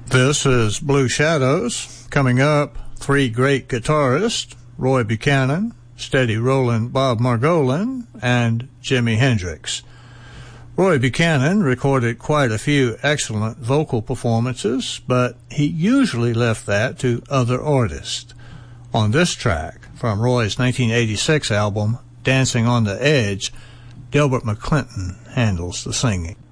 This is Blue Shadows. Coming up, three great guitarists, Roy Buchanan, Steady Rollin' Bob Margolin, and Jimi Hendrix. Roy Buchanan recorded quite a few excellent vocal performances, but he usually left that to other artists. On this track, from Roy's 1986 album, Dancing on the Edge, Delbert McClinton handles the singing.